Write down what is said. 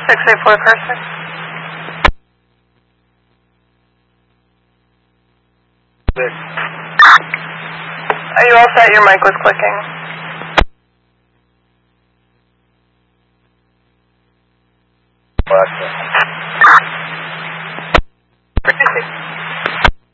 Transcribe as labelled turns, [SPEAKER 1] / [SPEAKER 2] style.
[SPEAKER 1] 684 Carson. Are you all set? Your mic was clicking.
[SPEAKER 2] What?